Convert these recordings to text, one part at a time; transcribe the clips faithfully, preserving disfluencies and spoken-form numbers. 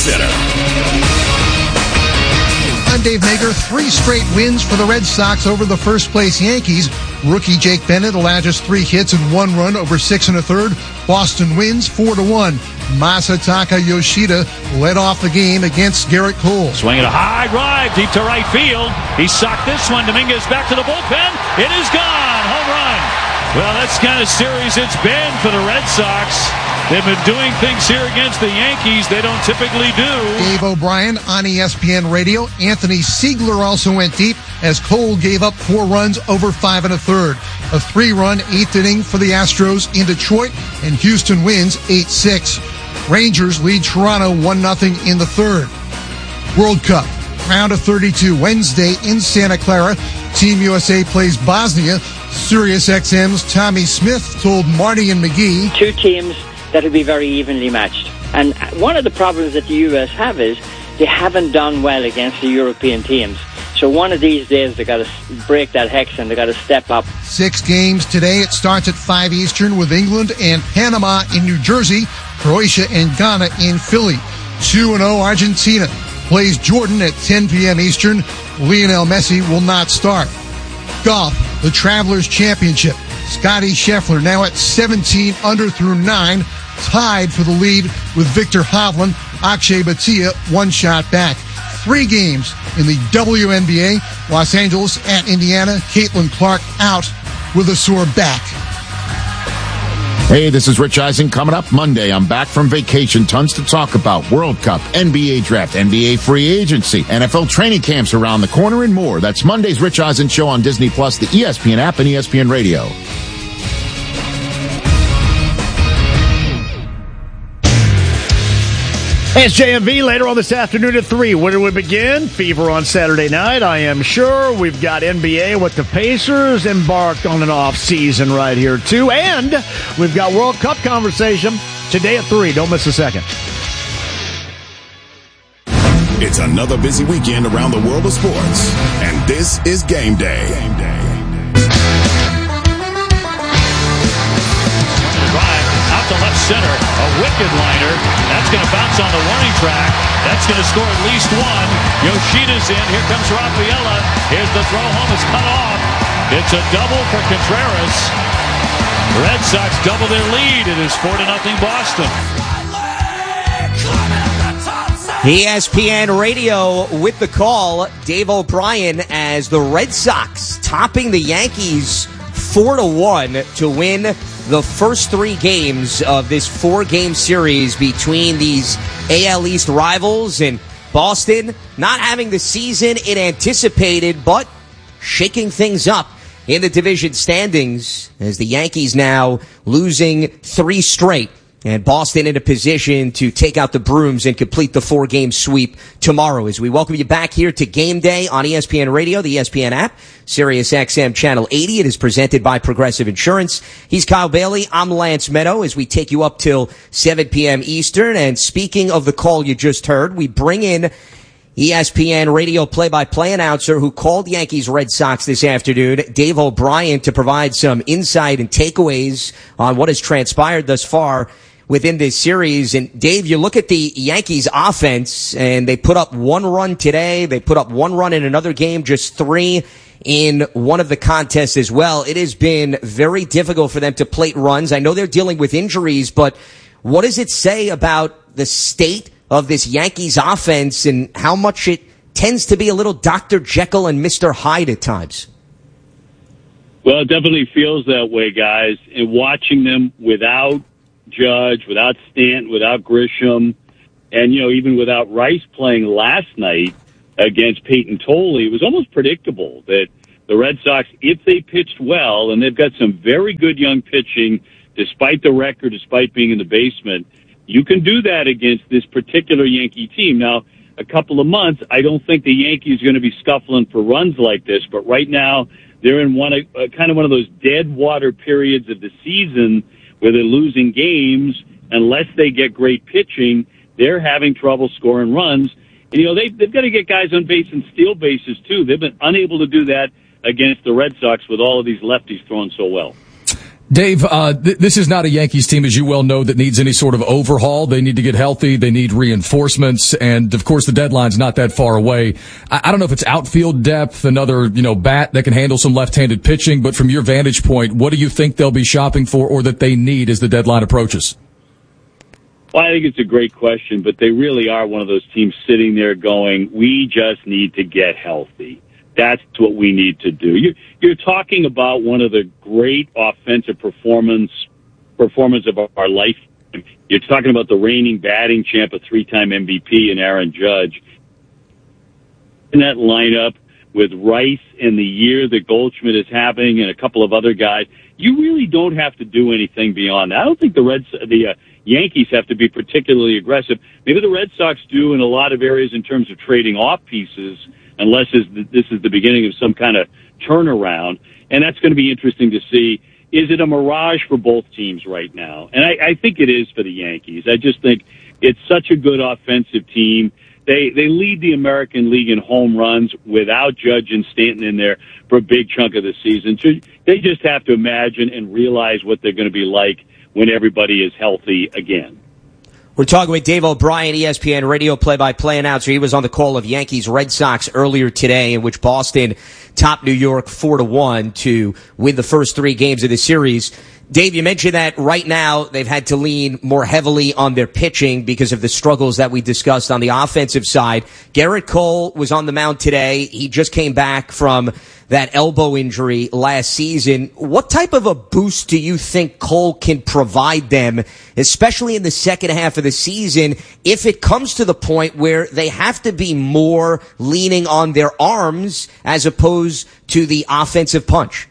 Center. I'm Dave Nager. Three straight wins for the Red Sox over the first-place Yankees. Rookie Jake Bennett allowed just three hits and one run over six and a third. Boston wins four to one. Masataka Yoshida led off the game against Garrett Cole. Swinging a high drive deep to right field. He socked this one. Dominguez back to the bullpen. It is gone. Home run. Well, that's the kind of series it's been for the Red Sox. They've been doing things here against the Yankees they don't typically do. Dave O'Brien on E S P N Radio. Anthony Siegler also went deep as Cole gave up four runs over five and a third. A three-run eighth inning for the Astros in Detroit, and Houston wins eight six. Rangers lead Toronto one nothing in the third. World Cup, round of thirty-two, Wednesday in Santa Clara. Team U S A plays Bosnia. Sirius X M's Tommy Smith told Marty and McGee. Two teams that will be very evenly matched. And one of the problems that the U S have is they haven't done well against the European teams. So one of these days they got to break that hex and they got to step up. Six games today. It starts at five Eastern with England and Panama in New Jersey, Croatia and Ghana in Philly. two and oh Argentina plays Jordan at ten p.m. Eastern. Lionel Messi will not start. Golf, the Travelers Championship. Scotty Scheffler now at seventeen under through nine, tied for the lead with Victor Hovland. Akshay Bhatia one shot back. Three games in the W N B A. Los Angeles at Indiana. Caitlin Clark out with a sore back. Hey, this is Rich Eisen. Coming up Monday, I'm back from vacation. Tons to talk about. World Cup, N B A Draft, N B A Free Agency, N F L training camps around the corner, and more. That's Monday's Rich Eisen Show on Disney Plus, the E S P N app, and E S P N Radio. Hey, it's J M V later on this afternoon at three. Where do we begin? Fever on Saturday night, I am sure. We've got N B A with the Pacers embarked on an off season right here, too. And we've got World Cup conversation today at three. Don't miss a second. It's another busy weekend around the world of sports, and this is Game Day. Game Day. Out to left center, a wicked liner. That's going to bounce on the warning track. That's going to score at least one. Yoshida's in. Here comes Rafaela. Here's the throw home. It's cut off. It's a double for Contreras. Red Sox double their lead. It is four to nothing Boston. E S P N Radio with the call. Dave O'Brien as the Red Sox topping the Yankees four to one to win the first three games of this four-game series between these A L East rivals, and Boston not having the season it anticipated, but shaking things up in the division standings as the Yankees now losing three straight. And Boston in a position to take out the brooms and complete the four-game sweep tomorrow. As we welcome you back here to Game Day on E S P N Radio, the E S P N app, Sirius X M Channel eighty. It is presented by Progressive Insurance. He's Kyle Bailey. I'm Lance Meadow as we take you up till seven p.m. Eastern. And speaking of the call you just heard, we bring in E S P N Radio play-by-play announcer who called Yankees Red Sox this afternoon, Dave O'Brien, to provide some insight and takeaways on what has transpired thus far within this series. And Dave, you look at the Yankees offense and they put up one run today. They put up one run in another game, just three in one of the contests as well. It has been very difficult for them to plate runs. I know they're dealing with injuries, but what does it say about the state of this Yankees offense and how much it tends to be a little Doctor Jekyll and Mister Hyde at times? Well, it definitely feels that way, guys. And watching them without Judge, without Stanton, without Grisham, and, you know, even without Rice playing last night against Peyton Tolley, it was almost predictable that the Red Sox, if they pitched well, and they've got some very good young pitching, despite the record, despite being in the basement, you can do that against this particular Yankee team. Now, a couple of months, I don't think the Yankees are going to be scuffling for runs like this, but right now they're in one uh, kind of one of those dead water periods of the season where they're losing games. Unless they get great pitching, they're having trouble scoring runs. And, you know, they, they've got to get guys on base and steal bases, too. They've been unable to do that against the Red Sox with all of these lefties throwing so well. Dave, uh, th- this is not a Yankees team, as you well know, that needs any sort of overhaul. They need to get healthy. They need reinforcements. And, of course, the deadline's not that far away. I, I don't know if it's outfield depth, another, you know, bat that can handle some left-handed pitching. But from your vantage point, what do you think they'll be shopping for or that they need as the deadline approaches? Well, I think it's a great question, but they really are one of those teams sitting there going, we just need to get healthy. That's what we need to do. You're, you're talking about one of the great offensive performance performance of our life. You're talking about the reigning batting champ, a three-time M V P, and Aaron Judge. In that lineup with Rice and the year that Goldschmidt is having and a couple of other guys, you really don't have to do anything beyond that. I don't think the Reds, the uh, Yankees have to be particularly aggressive. Maybe the Red Sox do in a lot of areas in terms of trading off pieces, unless this is the beginning of some kind of turnaround. And that's going to be interesting to see. Is it a mirage for both teams right now? And I, I think it is for the Yankees. I just think it's such a good offensive team. They they lead the American League in home runs without Judge and Stanton in there for a big chunk of the season. So they just have to imagine and realize what they're going to be like when everybody is healthy again. We're talking with Dave O'Brien, E S P N radio play-by-play announcer. He was on the call of Yankees Red Sox earlier today, in which Boston topped New York four to one to win the first three games of the series. Dave, you mentioned that right now they've had to lean more heavily on their pitching because of the struggles that we discussed on the offensive side. Garrett Cole was on the mound today. He just came back from that elbow injury last season. What type of a boost do you think Cole can provide them, especially in the second half of the season, if it comes to the point where they have to be more leaning on their arms as opposed to the offensive punch?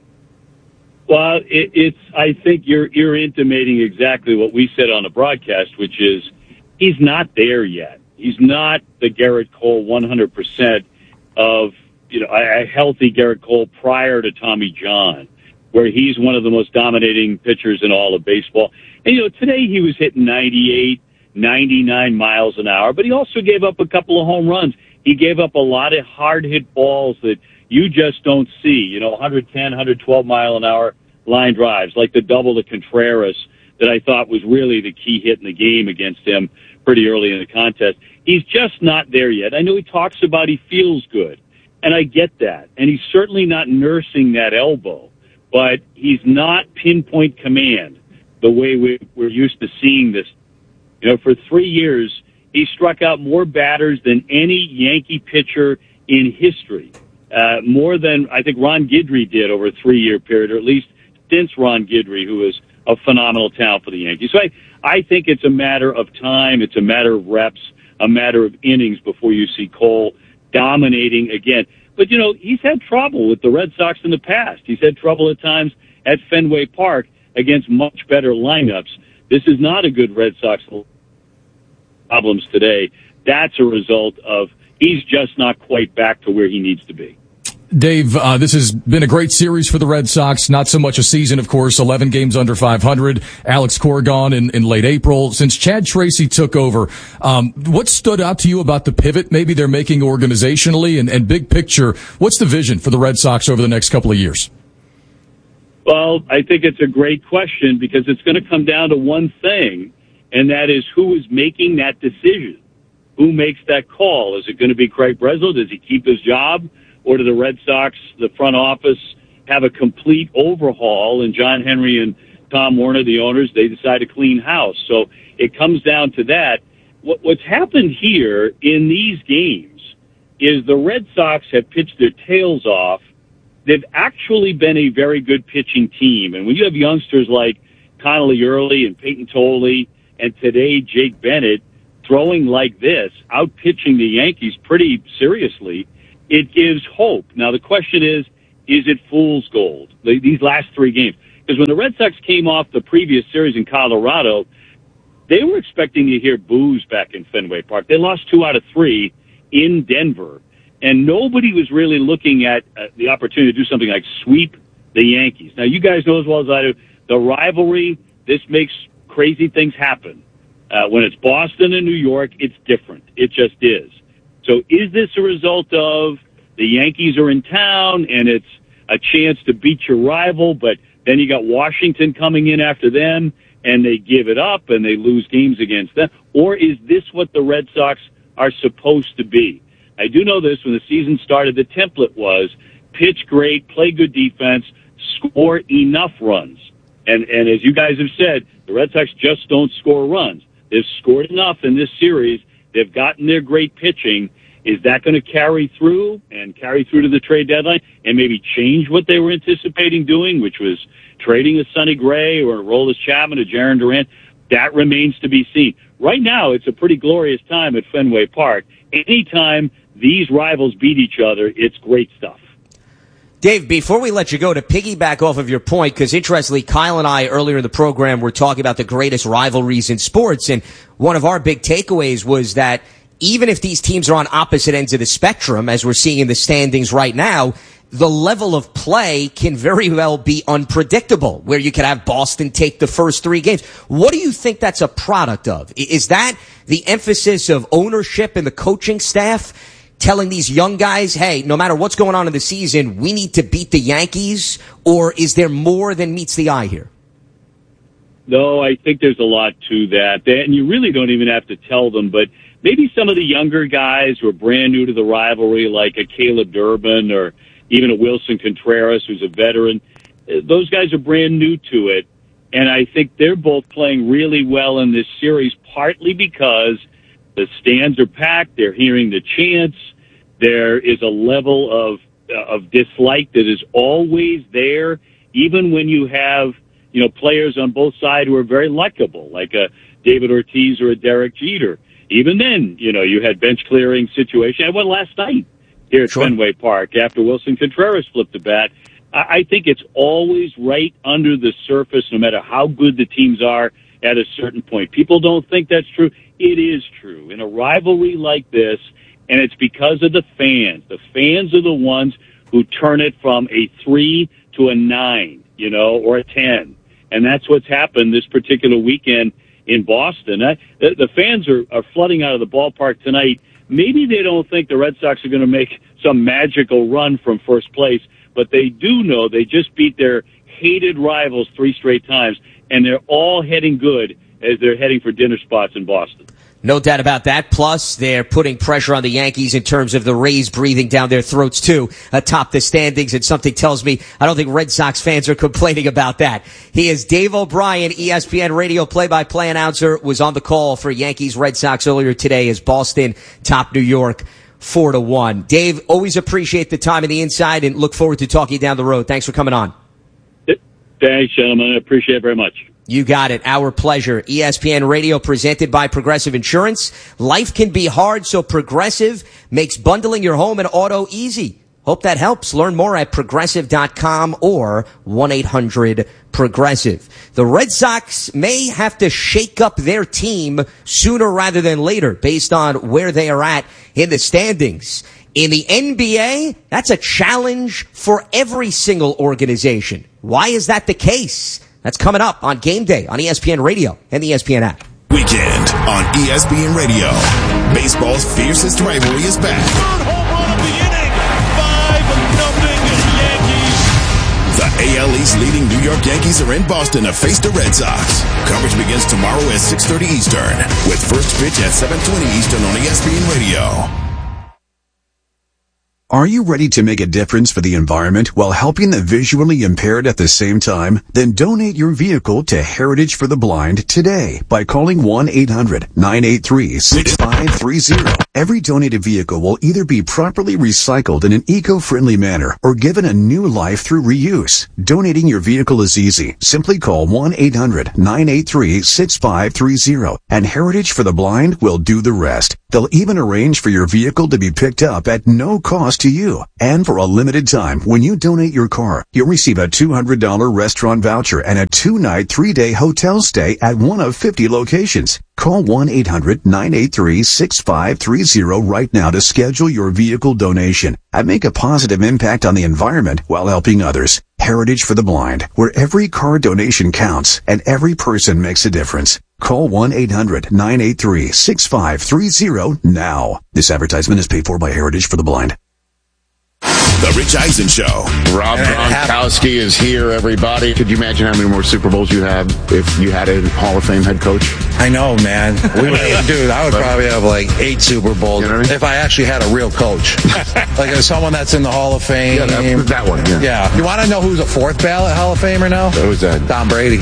Well, it, it's. I think you're you're intimating exactly what we said on the broadcast, which is he's not there yet. He's not the Garrett Cole one hundred percent of, you know, a healthy Garrett Cole prior to Tommy John, where he's one of the most dominating pitchers in all of baseball. And, you know, today he was hitting ninety-eight, ninety-nine miles an hour, but he also gave up a couple of home runs. He gave up a lot of hard-hit balls that you just don't see, you know, one ten, one twelve mile an hour line drives, like the double to Contreras that I thought was really the key hit in the game against him pretty early in the contest. He's just not there yet. I know he talks about he feels good, and I get that. And he's certainly not nursing that elbow, but he's not pinpoint command the way we, we're used to seeing this. You know, for three years, he struck out more batters than any Yankee pitcher in history. Uh, more than I think Ron Guidry did over a three-year period, or at least since Ron Guidry, who is a phenomenal talent for the Yankees. So I, I think it's a matter of time, it's a matter of reps, a matter of innings before you see Cole dominating again. But, you know, he's had trouble with the Red Sox in the past. He's had trouble at times at Fenway Park against much better lineups. This is not a good Red Sox problems today. That's a result of he's just not quite back to where he needs to be. Dave, uh, this has been a great series for the Red Sox. Not so much a season, of course, eleven games under five hundred. Alex Cora gone in, in late April. Since Chad Tracy took over, um, what stood out to you about the pivot maybe they're making organizationally and, and big picture? What's the vision for the Red Sox over the next couple of years? Well, I think it's a great question because it's going to come down to one thing, and that is who is making that decision. Who makes that call? Is it going to be Craig Breslow? Does he keep his job? Or do the Red Sox, the front office, have a complete overhaul? And John Henry and Tom Werner, the owners, they decide to clean house. So it comes down to that. What, what's happened here in these games is the Red Sox have pitched their tails off. They've actually been a very good pitching team. And when you have youngsters like Connolly Early and Peyton Tolley and today Jake Bennett throwing like this, out pitching the Yankees pretty seriously, it gives hope. Now, the question is, is it fool's gold, these last three games? Because when the Red Sox came off the previous series in Colorado, they were expecting to hear boos back in Fenway Park. They lost two out of three in Denver, and nobody was really looking at uh, the opportunity to do something like sweep the Yankees. Now, you guys know as well as I do, the rivalry, this makes crazy things happen. Uh, when it's Boston and New York, it's different. It just is. So is this a result of the Yankees are in town and it's a chance to beat your rival, but Then you got Washington coming in after them, and they give it up and they lose games against them. Or is this what the Red Sox are supposed to be? I do know this, when the season started, the template was pitch great, play good defense, score enough runs. And, and as you guys have said, the Red Sox just don't score runs. They've scored enough in this series. They've gotten their great pitching. Is that going to carry through and carry through to the trade deadline and maybe change what they were anticipating doing, which was trading a Sonny Gray or a Aroldis Chapman or Jarren Duran? That remains to be seen. Right now, it's a pretty glorious time at Fenway Park. Anytime these rivals beat each other, it's great stuff. Dave, before we let you go, to piggyback off of your point, because interestingly, Kyle and I earlier in the program were talking about the greatest rivalries in sports, and one of our big takeaways was that even if these teams are on opposite ends of the spectrum, as we're seeing in the standings right now, the level of play can very well be unpredictable, where you could have Boston take the first three games. What do you think that's a product of? Is that the emphasis of ownership and the coaching staff telling these young guys, hey, no matter what's going on in the season, we need to beat the Yankees? Or is there more than meets the eye here? No, I think there's a lot to that. And you really don't even have to tell them, but maybe some of the younger guys who are brand new to the rivalry, like a Caleb Durbin or even a Wilson Contreras, who's a veteran, those guys are brand new to it. And I think they're both playing really well in this series, partly because the stands are packed, they're hearing the chants, there is a level of uh, of dislike that is always there, even when you have, you know, players on both sides who are very likable, like a David Ortiz or a Derek Jeter. Even then, you know, you had bench clearing situation. I went last night here at sure. Fenway Park after Wilson Contreras flipped the bat. I, I think it's always right under the surface, no matter how good the teams are at a certain point. People don't think that's true. It is true. In a rivalry like this, and it's because of the fans. The fans are the ones who turn it from a three to a nine, you know, or a ten. And that's what's happened this particular weekend in Boston. I, the, the fans are, are flooding out of the ballpark tonight. Maybe they don't think the Red Sox are going to make some magical run from first place, but they do know they just beat their hated rivals three straight times, and they're all heading good as they're heading for dinner spots in Boston. No doubt about that. Plus, they're putting pressure on the Yankees in terms of the Rays breathing down their throats, too, atop the standings. And something tells me I don't think Red Sox fans are complaining about that. He is Dave O'Brien, E S P N radio play-by-play announcer, was on the call for Yankees Red Sox earlier today as Boston top New York four to one. Dave, always appreciate the time and the insight and look forward to talking down the road. Thanks for coming on. Thanks, gentlemen. I appreciate it very much. You got it. Our pleasure. E S P N Radio presented by Progressive Insurance. Life can be hard, so Progressive makes bundling your home and auto easy. Hope that helps. Learn more at progressive dot com or one eight hundred progressive. The Red Sox may have to shake up their team sooner rather than later based on where they are at in the standings. In the N B A, that's a challenge for every single organization. Why is that the case? That's coming up on Game Day on E S P N Radio and the E S P N app. Weekend on E S P N Radio. Baseball's fiercest rivalry is back. Third home run of the inning. five nothing Yankees. The A L East leading New York Yankees are in Boston to face the Red Sox. Coverage begins tomorrow at six thirty Eastern, with first pitch at seven twenty Eastern on E S P N Radio. Are you ready to make a difference for the environment while helping the visually impaired at the same time? Then donate your vehicle to Heritage for the Blind today by calling one eight hundred nine eight three six five three zero. Every donated vehicle will either be properly recycled in an eco-friendly manner or given a new life through reuse. Donating your vehicle is easy. Simply call one eight hundred nine eight three six five three zero and Heritage for the Blind will do the rest. They'll even arrange for your vehicle to be picked up at no cost to you. And for a limited time, when you donate your car, you'll receive a two hundred dollars restaurant voucher and a two-night, three-day hotel stay at one of fifty locations. Call one eight hundred nine eight three six five three zero right now to schedule your vehicle donation and make a positive impact on the environment while helping others. Heritage for the Blind, where every car donation counts and every person makes a difference. Call one eight hundred nine eight three six five three zero now. This advertisement is paid for by Heritage for the Blind. The Rich Eisen Show. Rob Gronkowski is here, everybody. Could you imagine how many more Super Bowls you have if you had a Hall of Fame head coach? I know, man. We would, dude, I would probably have like eight Super Bowls, you know what I mean? If I actually had a real coach. Like as someone that's in the Hall of Fame. Yeah, that, that one, yeah. Yeah. You want to know who's a fourth ballot Hall of Famer now? Who's that? Tom Brady.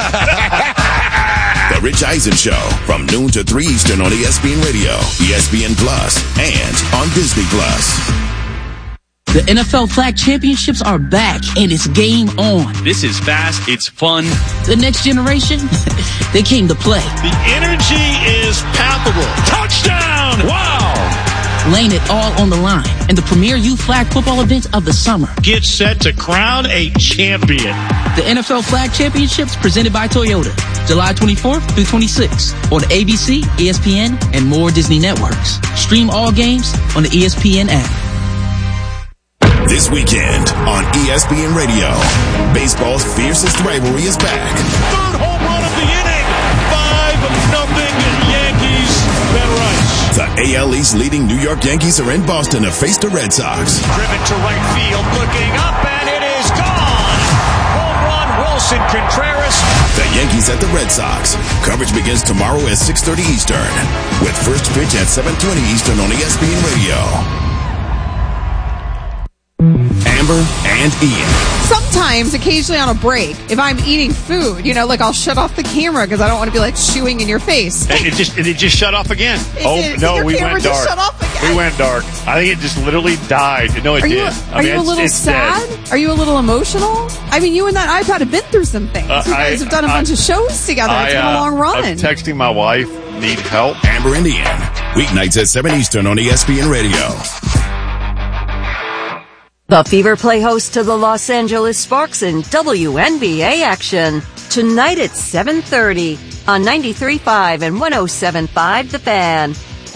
The Rich Eisen Show from noon to three Eastern on E S P N Radio, E S P N Plus, and on Disney Plus. The N F L Flag Championships are back, and it's game on. This is fast. It's fun. The next generation, they came to play. The energy is palpable. Touchdown! Wow! Laying it all on the line in the premier youth flag football event of the summer. Get set to crown a champion. The N F L Flag Championships presented by Toyota, July twenty-fourth through twenty-sixth on A B C, E S P N, and more Disney networks. Stream all games on the E S P N app. This weekend on E S P N Radio, baseball's fiercest rivalry is back. Third home run of the inning. five nothing Yankees. Ben Rice. The A L East leading New York Yankees are in Boston to face the Red Sox. Driven to right field, looking up, and it is gone. Home run, Wilson Contreras. The Yankees at the Red Sox. Coverage begins tomorrow at six thirty Eastern, with first pitch at seven twenty Eastern on E S P N Radio. Amber and Ian. Sometimes, occasionally on a break, if I'm eating food, you know, like I'll shut off the camera because I don't want to be like chewing in your face. And it just and it just shut off again. Is oh it, no, your we camera went just dark. Shut off again? We went dark. I think it just literally died. No, it are did. You, I are mean, you a little it's, it's sad? Dead. Are you a little emotional? I mean, you and that iPad have been through some things. Uh, you guys I, have done a I, bunch of shows together. I, it's been a long run. I'm texting my wife. Need help. Amber and Ian. Weeknights at seven Eastern on E S P N Radio. The Fever play host to the Los Angeles Sparks in W N B A action. Tonight at seven thirty on ninety-three point five and one oh seven point five The Fan.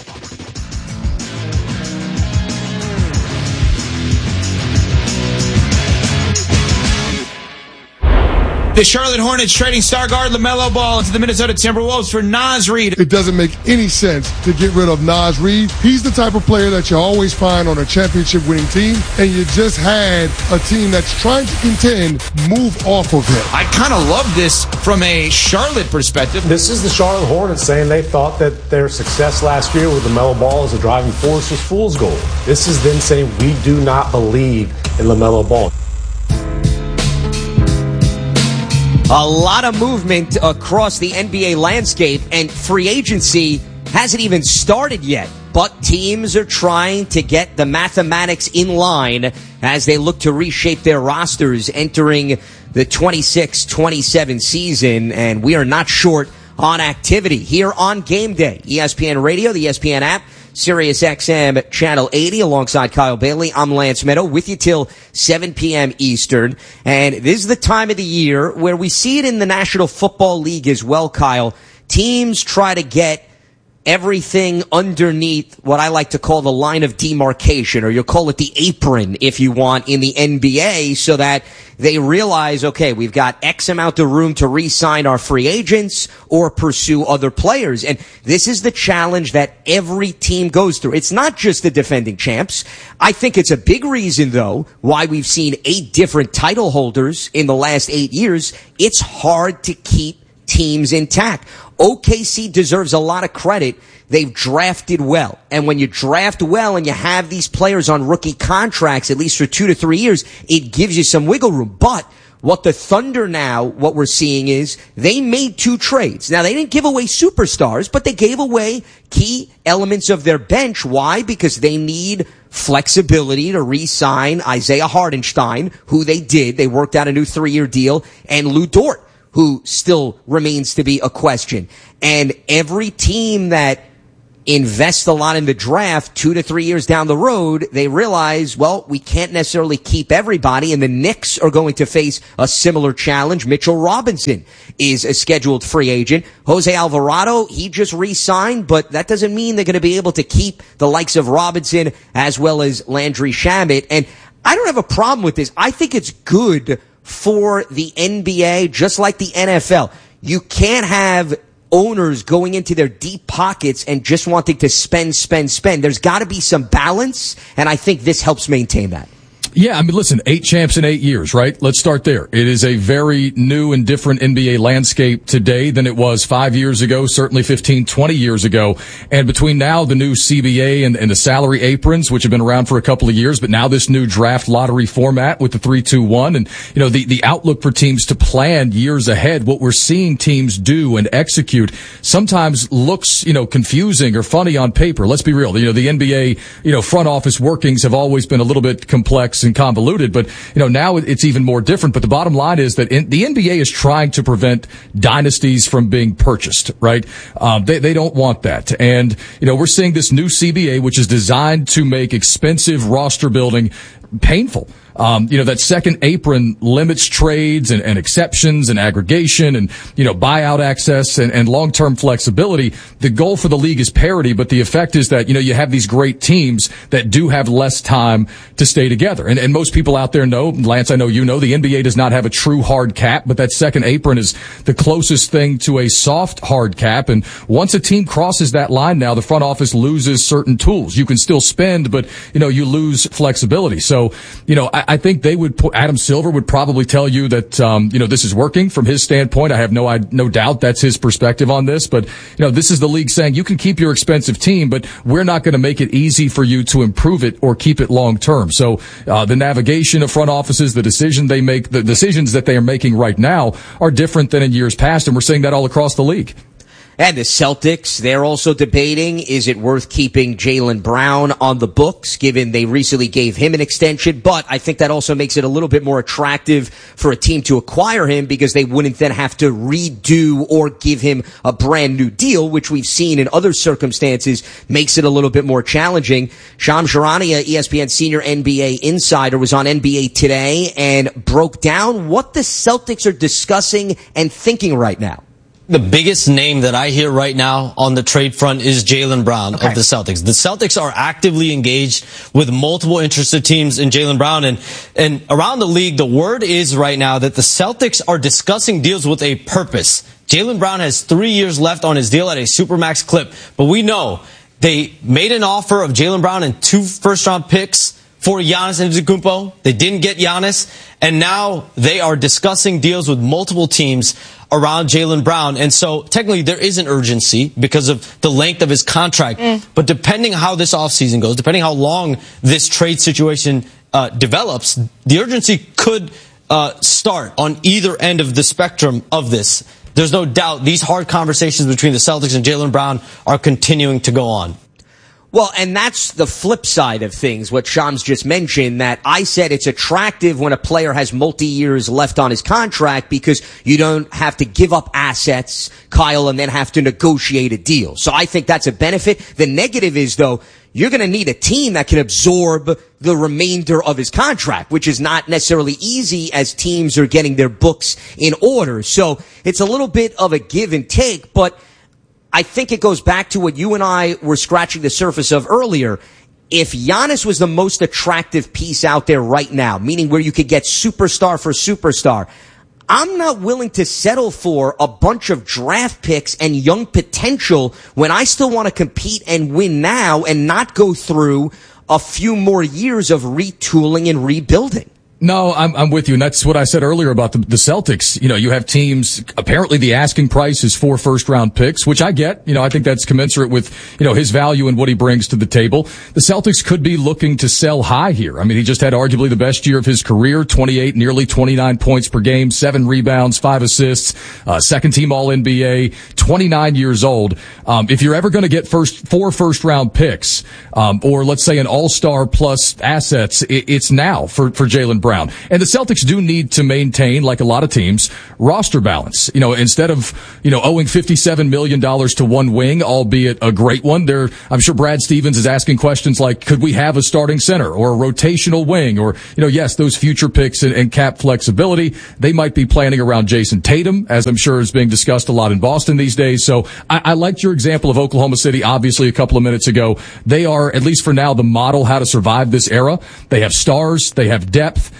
The Charlotte Hornets trading star guard LaMelo Ball into the Minnesota Timberwolves for Naz Reid. It doesn't make any sense to get rid of Naz Reid. He's the type of player that you always find on a championship-winning team, and you just had a team that's trying to contend move off of him. I kind of love this from a Charlotte perspective. This is the Charlotte Hornets saying they thought that their success last year with LaMelo Ball as a driving force was fool's gold. This is them saying we do not believe in LaMelo Ball. A lot of movement across the N B A landscape, and free agency hasn't even started yet. But teams are trying to get the mathematics in line as they look to reshape their rosters entering the twenty-six twenty-seven season, and we are not short on activity here on Game Day. E S P N Radio, the E S P N app, Sirius X M Channel eighty, alongside Kyle Bailey. I'm Lance Meadow with you till seven p.m. Eastern. And this is the time of the year where we see it in the National Football League as well, Kyle. Teams try to get everything underneath what I like to call the line of demarcation, or you'll call it the apron if you want, in the N B A, so that they realize, okay, we've got X amount of room to re-sign our free agents or pursue other players. And this is the challenge that every team goes through. It's not just the defending champs. I think it's a big reason, though, why we've seen eight different title holders in the last eight years. It's hard to keep teams intact. O K C deserves a lot of credit. They've drafted well. And when you draft well and you have these players on rookie contracts, at least for two to three years, it gives you some wiggle room. But what the Thunder now, what we're seeing is they made two trades. Now, they didn't give away superstars, but they gave away key elements of their bench. Why? Because they need flexibility to re-sign Isaiah Hartenstein, who they did. They worked out a new three-year deal, and Lou Dort, who still remains to be a question. And every team that invests a lot in the draft two to three years down the road, they realize, well, we can't necessarily keep everybody, and the Knicks are going to face a similar challenge. Mitchell Robinson is a scheduled free agent. Jose Alvarado, he just re-signed, but that doesn't mean they're going to be able to keep the likes of Robinson as well as Landry Shamet. And I don't have a problem with this. I think it's good for the N B A, just like the N F L. You can't have owners going into their deep pockets and just wanting to spend, spend, spend. There's got to be some balance, and I think this helps maintain that. Yeah, I mean, listen, eight champs in eight years, right? Let's start there. It is a very new and different N B A landscape today than it was five years ago, certainly fifteen, twenty years ago. And between now, the new C B A and, and the salary aprons, which have been around for a couple of years, but now this new draft lottery format with the three two one, and, you know, the, the outlook for teams to plan years ahead, what we're seeing teams do and execute sometimes looks, you know, confusing or funny on paper. Let's be real. You know, the N B A, you know, front office workings have always been a little bit complex and convoluted, but, you know, now it's even more different. But the bottom line is that in, the N B A is trying to prevent dynasties from being purchased, right? Um, they, they don't want that. And, you know, we're seeing this new C B A, which is designed to make expensive roster building painful. Um, you know, that second apron limits trades and, and exceptions and aggregation and, you know, buyout access and, and long-term flexibility. The goal for the league is parity, but the effect is that, you know, you have these great teams that do have less time to stay together. And, and most people out there know, Lance, I know you know, the N B A does not have a true hard cap, but that second apron is the closest thing to a soft hard cap. And once a team crosses that line now, the front office loses certain tools. You can still spend, but, you know, you lose flexibility. So, you know, I, I think they would put, Adam Silver would probably tell you that, um, you know, this is working from his standpoint. I have no, I, no doubt that's his perspective on this, but, you know, this is the league saying you can keep your expensive team, but we're not going to make it easy for you to improve it or keep it long term. So, uh, the navigation of front offices, the decision they make, the decisions that they are making right now are different than in years past, and we're seeing that all across the league. And the Celtics, they're also debating, is it worth keeping Jaylen Brown on the books, given they recently gave him an extension? But I think that also makes it a little bit more attractive for a team to acquire him because they wouldn't then have to redo or give him a brand new deal, which we've seen in other circumstances makes it a little bit more challenging. Shams Charania, E S P N senior N B A insider, was on N B A Today and broke down what the Celtics are discussing and thinking right now. The biggest name that I hear right now on the trade front is Jaylen Brown okay. of the Celtics. The Celtics are actively engaged with multiple interested teams in Jaylen Brown. And, and around the league, the word is right now that the Celtics are discussing deals with a purpose. Jaylen Brown has three years left on his deal at a supermax clip. But we know they made an offer of Jaylen Brown and two first-round picks for Giannis Antetokounmpo. They didn't get Giannis. And now they are discussing deals with multiple teams around Jaylen Brown. And so technically there is an urgency because of the length of his contract. Mm. But depending how this offseason goes, depending how long this trade situation uh, develops, the urgency could uh, start on either end of the spectrum of this. There's no doubt these hard conversations between the Celtics and Jaylen Brown are continuing to go on. Well, and that's the flip side of things, what Shams just mentioned, that I said it's attractive when a player has multi-years left on his contract because you don't have to give up assets, Kyle, and then have to negotiate a deal. So I think that's a benefit. The negative is, though, you're going to need a team that can absorb the remainder of his contract, which is not necessarily easy as teams are getting their books in order. So it's a little bit of a give and take, but I think it goes back to what you and I were scratching the surface of earlier. If Giannis was the most attractive piece out there right now, meaning where you could get superstar for superstar, I'm not willing to settle for a bunch of draft picks and young potential when I still want to compete and win now and not go through a few more years of retooling and rebuilding. No, I'm, I'm with you. And that's what I said earlier about the, the Celtics. You know, you have teams, apparently the asking price is four first round picks, which I get. You know, I think that's commensurate with, you know, his value and what he brings to the table. The Celtics could be looking to sell high here. I mean, he just had arguably the best year of his career, twenty-eight, nearly twenty-nine points per game, seven rebounds, five assists, uh, second team all N B A, twenty-nine years old. Um, if you're ever going to get first, four first round picks, um, or let's say an all-star plus assets, it, it's now for, for Jaylen Brown. And the Celtics do need to maintain, like a lot of teams, roster balance. You know, instead of, you know, owing fifty-seven million dollars to one wing, albeit a great one, there, I'm sure Brad Stevens is asking questions like, could we have a starting center or a rotational wing? Or, you know, yes, those future picks and, and cap flexibility. They might be planning around Jason Tatum, as I'm sure is being discussed a lot in Boston these days. So I, I liked your example of Oklahoma City, obviously, a couple of minutes ago. They are, at least for now, the model how to survive this era. They have stars. They have depth.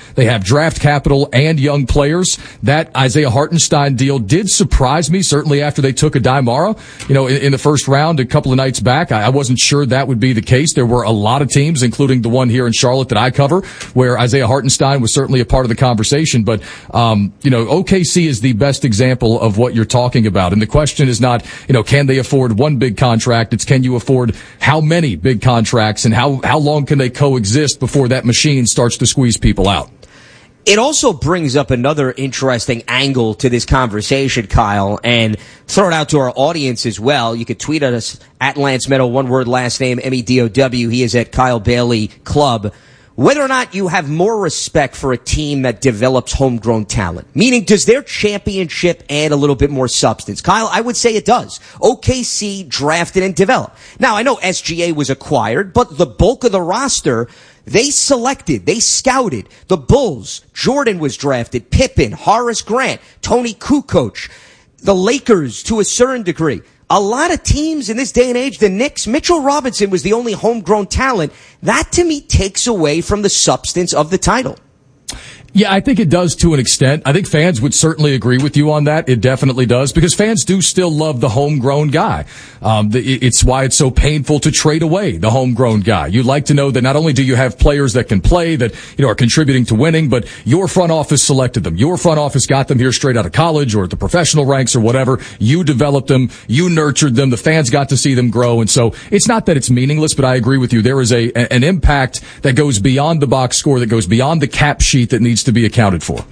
They have draft capital and young players. That Isaiah Hartenstein deal did surprise me, certainly after they took Adai-Mara, you know, in, in the first round a couple of nights back. I, I wasn't sure that would be the case. There were a lot of teams, including the one here in Charlotte that I cover, where Isaiah Hartenstein was certainly a part of the conversation. But, um, you know, O K C is the best example of what you're talking about. And the question is not, you know, can they afford one big contract? It's can you afford how many big contracts, and how, how long can they coexist before that machine starts to squeeze people out? It also brings up another interesting angle to this conversation, Kyle, and throw it out to our audience as well. You could tweet at us at Lance Meadow, one word, last name, M E D O W. He is at Kyle Bailey Club. Whether or not you have more respect for a team that develops homegrown talent, meaning does their championship add a little bit more substance? Kyle, I would say it does. O K C drafted and developed. Now, I know S G A was acquired, but the bulk of the roster, they selected, they scouted. The Bulls, Jordan was drafted, Pippen, Horace Grant, Tony Kukoc, the Lakers to a certain degree. A lot of teams in this day and age, the Knicks, Mitchell Robinson was the only homegrown talent. That, to me, takes away from the substance of the title. Yeah, I think it does to an extent. I think fans would certainly agree with you on that. It definitely does, because fans do still love the homegrown guy. Um, the, it's why it's so painful to trade away the homegrown guy. You like to know that not only do you have players that can play, that, you know, are contributing to winning, but your front office selected them. Your front office got them here straight out of college or at the professional ranks or whatever. You developed them. You nurtured them. The fans got to see them grow. And so it's not that it's meaningless, but I agree with you. There is a, an impact that goes beyond the box score, that goes beyond the cap sheet, that needs to be accounted for.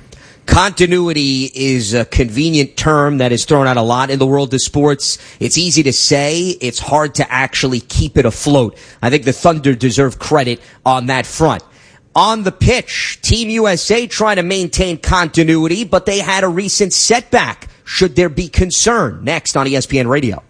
Continuity is a convenient term that is thrown out a lot in the world of sports. It's easy to say. It's hard to actually keep it afloat. I think the Thunder deserve credit on that front. On the pitch, Team U S A trying to maintain continuity, but they had a recent setback. Should there be concern? Next on E S P N Radio.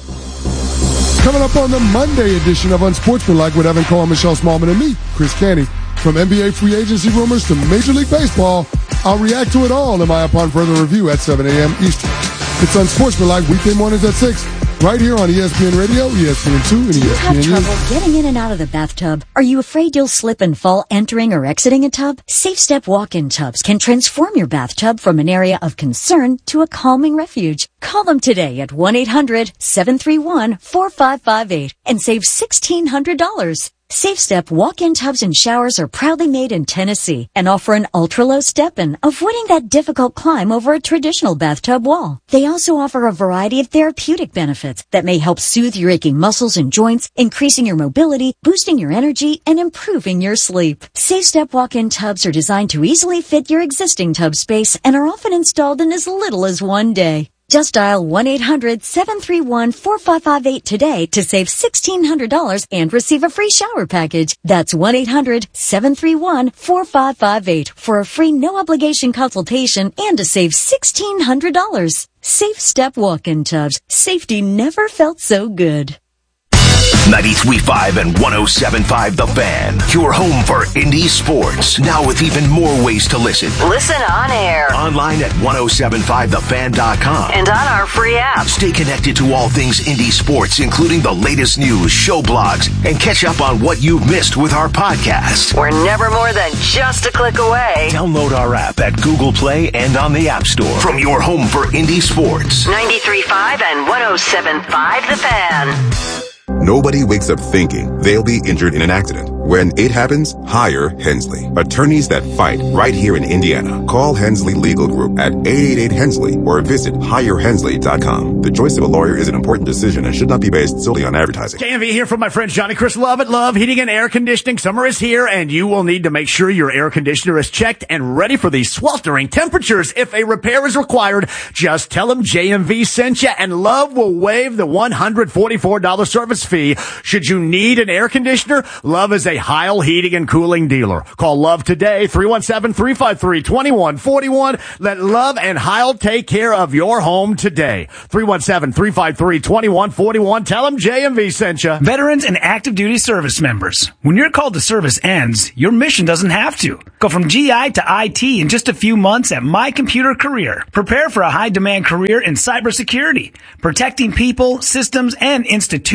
Coming up on the Monday edition of Unsportsmanlike with Evan Cole, Michelle Smallman, and me, Chris Canty. From N B A free agency rumors to Major League Baseball, I'll react to it all in my upon further review at seven a.m. Eastern. It's Unsportsmanlike weekday mornings at six, right here on E S P N Radio, E S P N two, and E S P N U. Have trouble getting in and out of the bathtub? Are you afraid you'll slip and fall entering or exiting a tub? Safe Step walk-in tubs can transform your bathtub from an area of concern to a calming refuge. Call them today at one eight hundred seven three one four five five eight and save sixteen hundred dollars. Safe Step walk-in tubs and showers are proudly made in Tennessee and offer an ultra-low step-in, avoiding that difficult climb over a traditional bathtub wall. They also offer a variety of therapeutic benefits that may help soothe your aching muscles and joints, increasing your mobility, boosting your energy, and improving your sleep. Safe Step walk-in tubs are designed to easily fit your existing tub space and are often installed in as little as one day. Just dial one eight hundred seven three one four five five eight today to save sixteen hundred dollars and receive a free shower package. That's one eight hundred seven three one four five five eight for a free no-obligation consultation and to save sixteen hundred dollars. Safe Step walk-in tubs. Safety never felt so good. ninety-three point five and one oh seven point five The Fan. Your home for indie sports. Now with even more ways to listen. Listen on air. Online at ten seventy-five the fan dot com. And on our free app. Stay connected to all things indie sports, including the latest news, show blogs, and catch up on what you've missed with our podcast. We're never more than just a click away. Download our app at Google Play and on the App Store. From your home for indie sports. ninety-three point five and one oh seven point five The Fan. Nobody wakes up thinking they'll be injured in an accident. When it happens, hire Hensley. Attorneys that fight right here in Indiana. Call Hensley Legal Group at eight eight eight Hensley or visit hire hensley dot com. The choice of a lawyer is an important decision and should not be based solely on advertising. K M V here from my friends Johnny Chris Love at Love Heating and Air Conditioning. Summer is here and you will need to make sure your air conditioner is checked and ready for these sweltering temperatures. If a repair is required, just tell them J M V sent you and Love will waive the one hundred forty-four dollars service fee. Should you need an air conditioner, Love is a Heil Heating and Cooling dealer. Call Love today, three one seven, three five three, two one four one. Let Love and Heil take care of your home today. three one seven, three five three, two one four one. Tell them J M V sent you. Veterans and active duty service members. When your call to service ends, your mission doesn't have to. Go from G I to I T in just a few months at My Computer Career. Prepare for a high-demand career in cybersecurity, protecting people, systems, and institutions from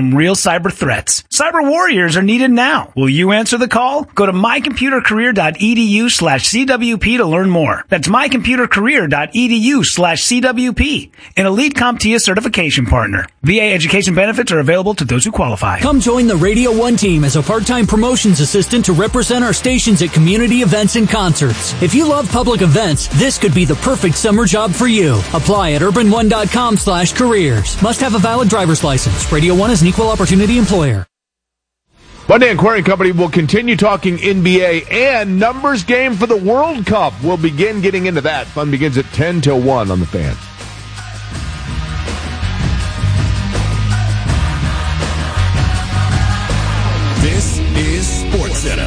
from real cyber threats. Cyber warriors are needed now. Will you answer the call? Go to mycomputercareer.edu slash CWP to learn more. That's mycomputercareer.edu slash CWP. An Elite CompTIA certification partner. V A education benefits are available to those who qualify. Come join the Radio one team as a part-time promotions assistant to represent our stations at community events and concerts. If you love public events, this could be the perfect summer job for you. Apply at urban one dot com slash careers. Must have a valid driver's license. Radio one is an equal opportunity employer. Monday Aquarium Company will continue talking N B A and numbers game for the World Cup. We'll begin getting into that. Fun begins at ten till one on the Fan. This is SportsCenter.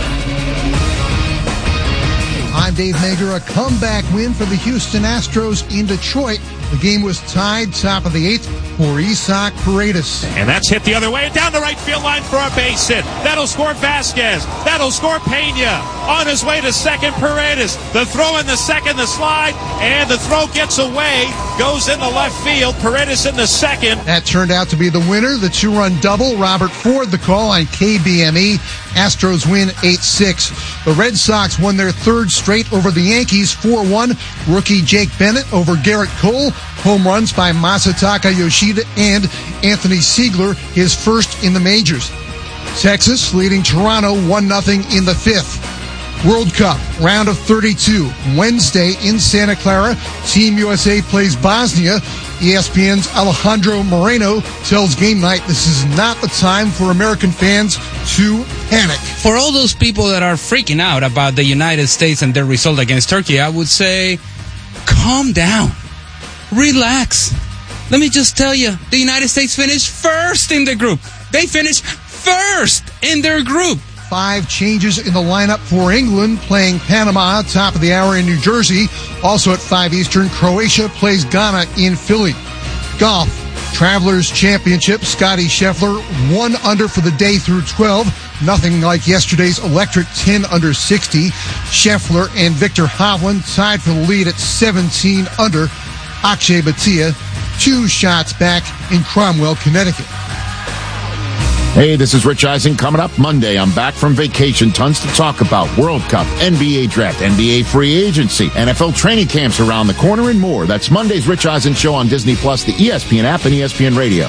I'm Dave Mager. A comeback win for the Houston Astros in Detroit. The game was tied, top of the eighth, for Isaac Paredes. And that's hit the other way, down the right field line for a base hit. That'll score Vasquez. That'll score Pena. On his way to second, Paredes. The throw in the second, the slide, and the throw gets away, goes in the left field. Paredes in the second. That turned out to be the winner, the two-run double. Robert Ford the call on K B M E. Astros win eight six. The Red Sox won their third straight over the Yankees four one. Rookie Jake Bennett over Garrett Cole. Home runs by Masataka Yoshida and Anthony Siegler, his first in the majors. Texas leading Toronto one nothing in the fifth. World Cup, round of thirty-two. Wednesday in Santa Clara, Team U S A plays Bosnia. E S P N's Alejandro Moreno tells Game Night this is not the time for American fans to panic. For all those people that are freaking out about the United States and their result against Turkey, I would say, calm down. Relax. Let me just tell you, the United States finished first in the group. They finished first in their group. Five changes in the lineup for England, playing Panama, top of the hour in New Jersey. Also at five Eastern, Croatia plays Ghana in Philly. Golf, Travelers Championship, Scotty Scheffler, one under for the day through twelve. Nothing like yesterday's electric ten under sixty. Scheffler and Victor Hovland tied for the lead at seventeen under. Akshay Bhatia, two shots back in Cromwell, Connecticut. Hey, this is Rich Eisen. Coming up Monday, I'm back from vacation. Tons to talk about. World Cup, N B A Draft, N B A Free Agency, N F L training camps around the corner, and more. That's Monday's Rich Eisen Show on Disney Plus, the E S P N app, and E S P N Radio.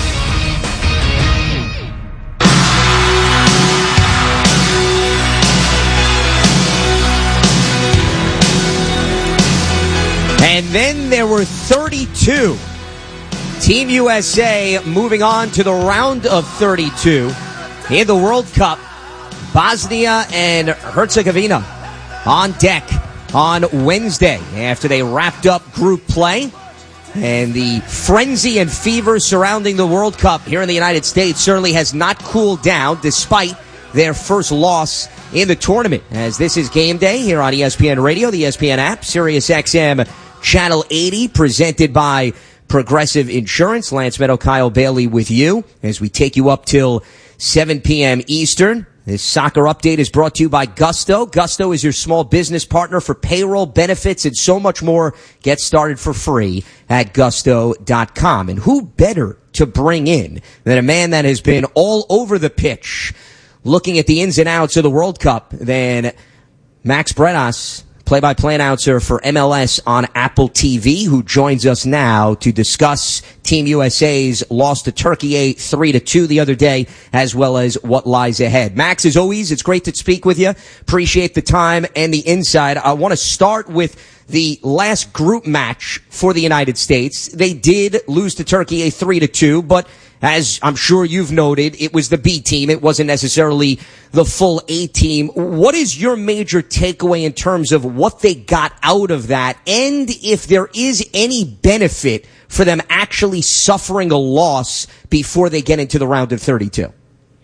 And then there were thirty-two. Team U S A moving on to the round of thirty-two in the World Cup. Bosnia and Herzegovina on deck on Wednesday after they wrapped up group play. And the frenzy and fever surrounding the World Cup here in the United States certainly has not cooled down despite their first loss in the tournament. As this is game day here on E S P N Radio, the E S P N app, Sirius X M Channel eighty, presented by Progressive Insurance. Lance Meadow, Kyle Bailey with you as we take you up till seven p.m. Eastern. This soccer update is brought to you by Gusto. Gusto is your small business partner for payroll, benefits, and so much more. Get started for free at gusto dot com. And who better to bring in than a man that has been all over the pitch looking at the ins and outs of the World Cup than Max Bredas, play-by-play announcer for M L S on Apple T V, who joins us now to discuss Team U S A's loss to Turkey three to two the other day, as well as what lies ahead. Max, as always, it's great to speak with you. Appreciate the time and the insight. I want to start with the last group match for the United States. They did lose to Turkey three to two, but as I'm sure you've noted, it was the B team. It wasn't necessarily the full A team. What is your major takeaway in terms of what they got out of that, and if there is any benefit for them actually suffering a loss before they get into the round of thirty-two?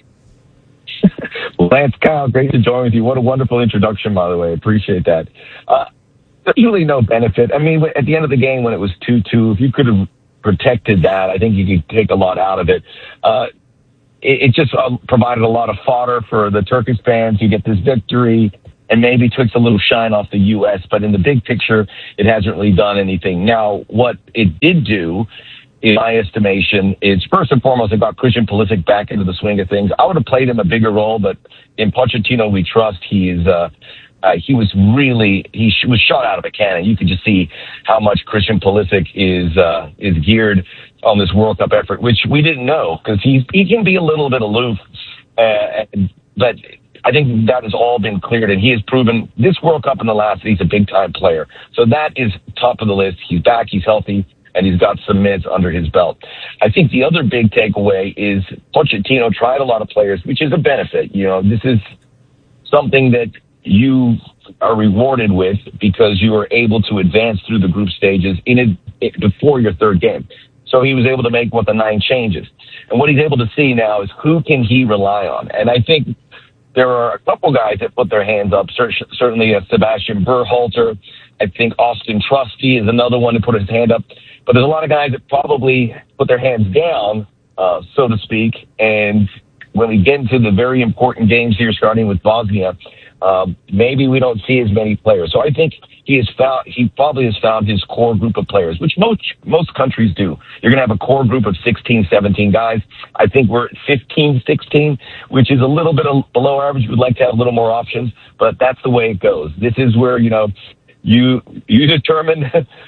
Lance, Kyle, great to join with you. What a wonderful introduction, by the way. Appreciate that. Uh, there's really no benefit. I mean, at the end of the game when it was two two, if you could have protected that, I think you could take a lot out of it. Uh, it, it just uh, provided a lot of fodder for the Turkish fans. You get this victory and maybe takes a little shine off the U S, but in the big picture, it hasn't really done anything. Now, what it did do in my estimation, is first and foremost about Christian Pulisic back into the swing of things. I would have played him a bigger role, but in Pochettino we trust. He is, uh, uh, he was really, he sh- was shot out of a cannon. You could just see how much Christian Pulisic is, uh, is geared on this World Cup effort, which we didn't know, because he, he can be a little bit aloof, uh, but I think that has all been cleared, and he has proven this World Cup in the last, he's a big-time player. So that is top of the list. He's back, he's healthy, and he's got some minutes under his belt. I think the other big takeaway is Pochettino tried a lot of players, which is a benefit. You know, this is something that you are rewarded with because you are able to advance through the group stages in a, before your third game. So he was able to make, what, the nine changes. And what he's able to see now is who can he rely on. And I think there are a couple guys that put their hands up, certainly uh, Sebastian Berhalter. I think Austin Trusty is another one to put his hand up. But there's a lot of guys that probably put their hands down, uh, so to speak. And when we get into the very important games here, starting with Bosnia, uh, maybe we don't see as many players. So I think he has found, he probably has found his core group of players, which most, most countries do. You're going to have a core group of sixteen, seventeen guys. I think we're at fifteen, sixteen, which is a little bit below average. We'd like to have a little more options, but that's the way it goes. This is where, you know, you, you determine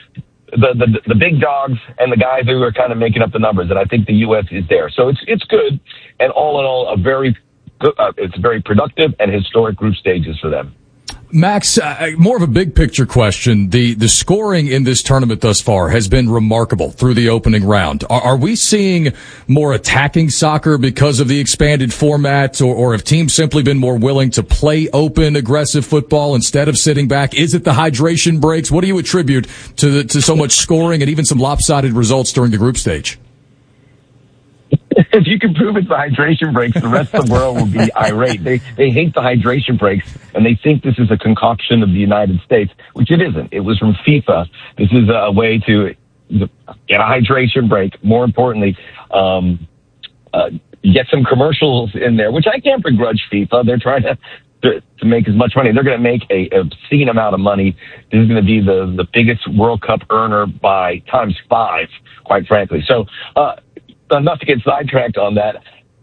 the, the, the big dogs and the guys who are kind of making up the numbers. And I think the U S is there. So it's, it's good. And all in all, a very good, uh, it's very productive and historic group stages for them. Max, uh, more of a big picture question. The the scoring in this tournament thus far has been remarkable through the opening round. Are, are we seeing more attacking soccer because of the expanded format, or, or have teams simply been more willing to play open, aggressive football instead of sitting back? Is it the hydration breaks? What do you attribute to the, to so much scoring and even some lopsided results during the group stage? If you can prove it's the hydration breaks, the rest of the world will be irate. They they hate the hydration breaks, and they think this is a concoction of the United States, which it isn't. It was from FIFA. This is a way to get a hydration break. More importantly, um, uh, get some commercials in there, which I can't begrudge FIFA. They're trying to to, to make as much money. They're going to make a obscene amount of money. This is going to be the, the biggest World Cup earner by times five, quite frankly. So, uh, enough to get sidetracked on that.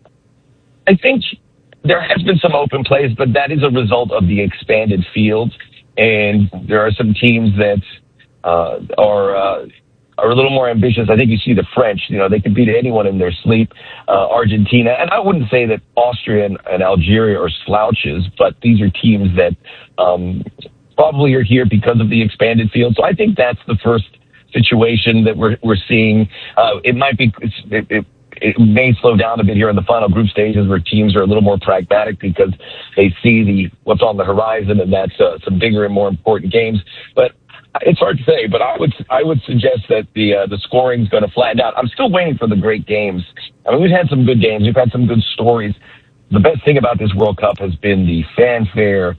I think there has been some open plays, but that is a result of the expanded field. And there are some teams that uh, are uh, are a little more ambitious. I think you see the French, you know, they can beat anyone in their sleep. Uh, Argentina, and I wouldn't say that Austria and, and Algeria are slouches, but these are teams that um, probably are here because of the expanded field. So I think that's the first situation that we're we're seeing. Uh, it might be it, it, it may slow down a bit here in the final group stages, where teams are a little more pragmatic because they see the what's on the horizon, and that's uh, some bigger and more important games. But it's hard to say. But I would I would suggest that the uh, the scoring is going to flatten out. I'm still waiting for the great games. I mean, we've had some good games. We've had some good stories. The best thing about this World Cup has been the fanfare,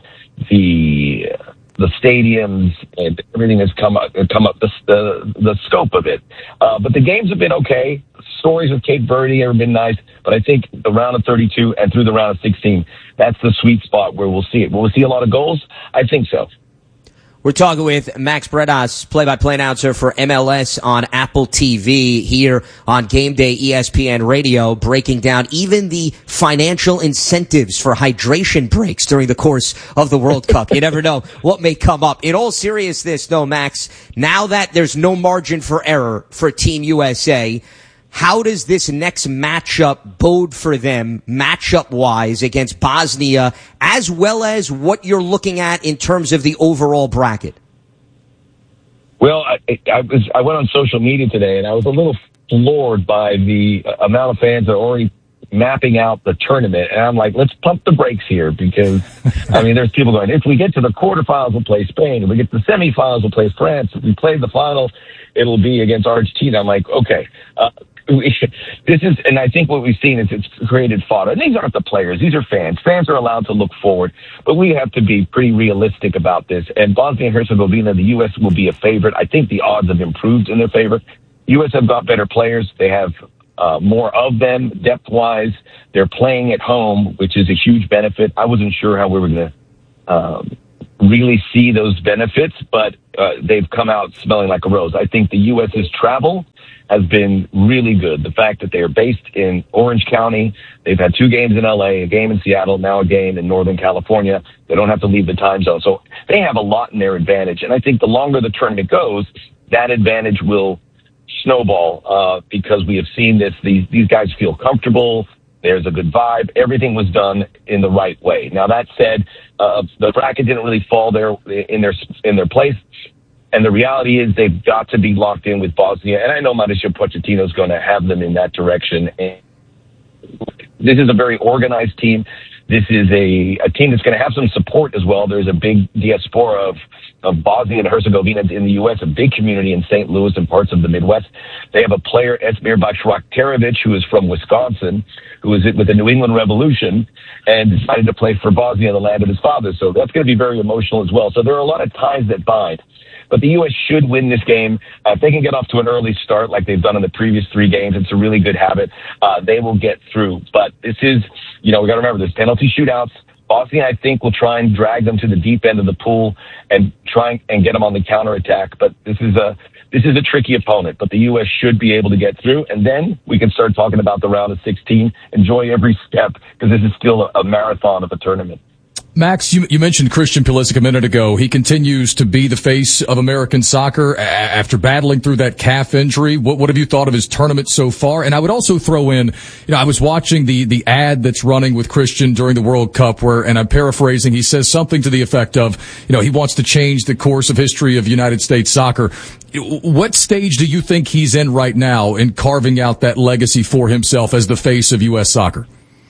the the stadiums, and everything has come up, come up the, the, the scope of it. Uh, but the games have been okay. Stories of Cape Verde have been nice, but I think the round of thirty-two and through the round of sixteen, that's the sweet spot where we'll see it. Will we see a lot of goals? I think so. We're talking with Max Bredas, play-by-play announcer for M L S on Apple T V, here on Game Day E S P N Radio, breaking down even the financial incentives for hydration breaks during the course of the World Cup. You never know what may come up. In all seriousness, though, Max, now that there's no margin for error for Team U S A, how does this next matchup bode for them, matchup-wise, against Bosnia, as well as what you're looking at in terms of the overall bracket? Well, I, I was I went on social media today, and I was a little floored by the amount of fans that are already mapping out the tournament. And I'm like, let's pump the brakes here, because, I mean, there's people going, if we get to the quarterfinals, we'll play Spain. If we get to the semifinals, we'll play France. If we play the final, it'll be against Argentina. I'm like, okay. Uh, This is, and I think what we've seen is it's created fodder. And these aren't the players; these are fans. Fans are allowed to look forward, but we have to be pretty realistic about this. And Bosnia and Herzegovina, the U S will be a favorite. I think the odds have improved in their favor. U S have got better players. They have uh, more of them depth-wise. They're playing at home, which is a huge benefit. I wasn't sure how we were going to um, really see those benefits, but uh, they've come out smelling like a rose. I think the U S's travel has been really good. The fact that they are based in Orange County, they've had two games in L A, a game in Seattle, now a game in Northern California. They don't have to leave the time zone. So they have a lot in their advantage. And I think the longer the tournament goes, that advantage will snowball uh, because we have seen this. These, these guys feel comfortable. There's a good vibe. Everything was done in the right way. Now, that said, uh, the bracket didn't really fall there in their in their place. And the reality is they've got to be locked in with Bosnia. And I know Mauricio Pochettino is going to have them in that direction. And this is a very organized team. This is a, a team that's going to have some support as well. There's a big diaspora of, of Bosnia and Herzegovina in the U S, a big community in Saint Louis and parts of the Midwest. They have a player, Esmir Bashraktarevic, who is from Wisconsin, who was with the New England Revolution and decided to play for Bosnia, the land of his father. So that's going to be very emotional as well. So there are a lot of ties that bind. But the U S should win this game. Uh, if they can get off to an early start like they've done in the previous three games, it's a really good habit. Uh, they will get through. But this is, you know, we got to remember, there's penalty shootouts. Bosnia, I think, will try and drag them to the deep end of the pool and try and get them on the counterattack. But this is a this is a tricky opponent. But the U S should be able to get through. And then we can start talking about the round of sixteen. Enjoy every step because this is still a, a marathon of a tournament. Max, you, you mentioned Christian Pulisic a minute ago. He continues to be the face of American soccer a- after battling through that calf injury. What, what have you thought of his tournament so far? And I would also throw in, you know, I was watching the, the ad that's running with Christian during the World Cup where, and I'm paraphrasing, he says something to the effect of, you know, he wants to change the course of history of United States soccer. What stage do you think he's in right now in carving out that legacy for himself as the face of U S soccer?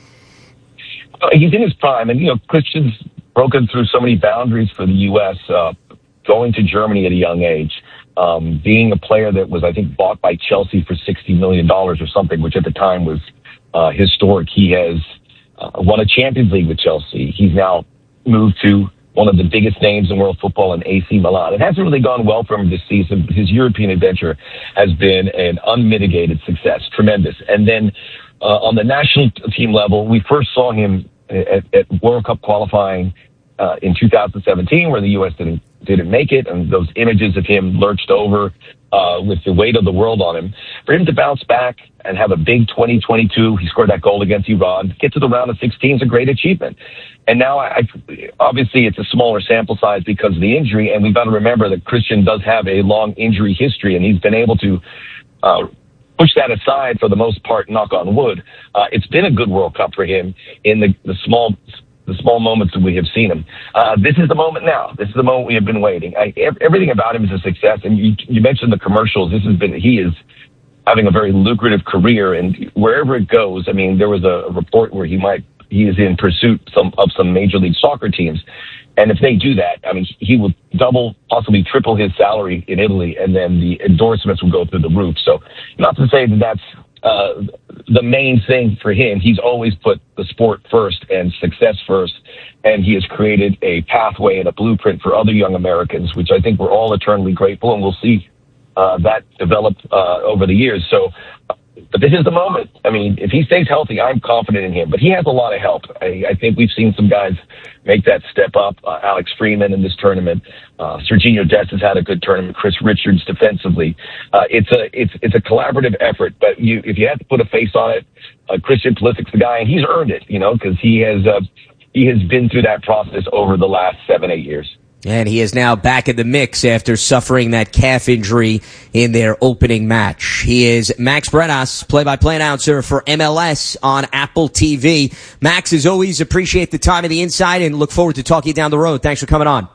He's in his prime, and, you know, Christian's broken through so many boundaries for the U S, uh, going to Germany at a young age, um, being a player that was, I think, bought by Chelsea for sixty million dollars or something, which at the time was uh, historic. He has uh, won a Champions League with Chelsea. He's now moved to one of the biggest names in world football in A C Milan. It hasn't really gone well for him this season. His European adventure has been an unmitigated success, tremendous. And then Uh, on the national team level, we first saw him at, at World Cup qualifying uh, in two thousand seventeen, where the U S didn't didn't make it, and those images of him lurched over uh, with the weight of the world on him. For him to bounce back and have a big twenty twenty-two, he scored that goal against Iran, get to the round of sixteen is a great achievement. And now, I, obviously, it's a smaller sample size because of the injury, and we've got to remember that Christian does have a long injury history, and he's been able to uh, push that aside for the most part, knock on wood. Uh, it's been a good World Cup for him in the, the small the small moments that we have seen him. Uh, this is the moment now. This is the moment we have been waiting. I, everything about him is a success. And you, you mentioned the commercials. This has been, he is having a very lucrative career, and wherever it goes, I mean, there was a, a report where he might, he is in pursuit some, of some Major League Soccer teams. And if they do that, I mean, he will double, possibly triple his salary in Italy, and then the endorsements will go through the roof. So not to say that that's uh, the main thing for him. He's always put the sport first and success first, and he has created a pathway and a blueprint for other young Americans, which I think we're all eternally grateful, and we'll see uh, that develop uh, over the years. So, but this is the moment. I mean, if he stays healthy, I'm confident in him. But he has a lot of help. I, I think we've seen some guys make that step up. Uh, Alex Freeman in this tournament. Uh, Serginho Dest has had a good tournament. Chris Richards defensively. Uh, it's a it's it's a collaborative effort. But you, if you have to put a face on it, uh, Christian Pulisic's the guy, and he's earned it. You know, because he has uh, he has been through that process over the last seven eight years. And he is now back in the mix after suffering that calf injury in their opening match. He is Max Brenas, play-by-play announcer for M L S on Apple T V. Max, as always, appreciate the time and the insight and look forward to talking down the road. Thanks for coming on.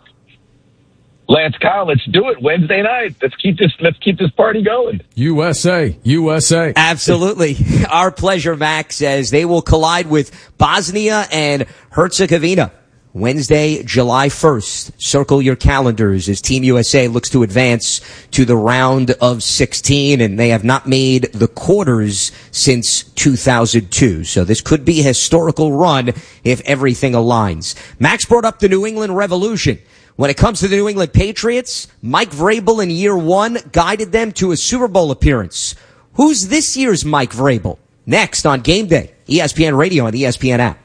Lance, Kyle, let's do it Wednesday night. Let's keep this, let's keep this party going. U S A, U S A. Absolutely. Our pleasure, Max, as they will collide with Bosnia and Herzegovina. Wednesday, July first. Circle your calendars as Team U S A looks to advance to the round of sixteen, and they have not made the quarters since two thousand two. So this could be a historical run if everything aligns. Max brought up the New England Revolution. When it comes to the New England Patriots, Mike Vrabel in year one guided them to a Super Bowl appearance. Who's this year's Mike Vrabel? Next on Game Day, E S P N Radio and the E S P N app.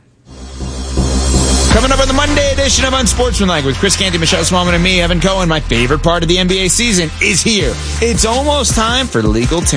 Coming up on the Monday edition of Unsportsmanlike with Chris Canty, Michelle Smallman, and me, Evan Cohen. My favorite part of the N B A season is here. It's almost time for Legal Tim.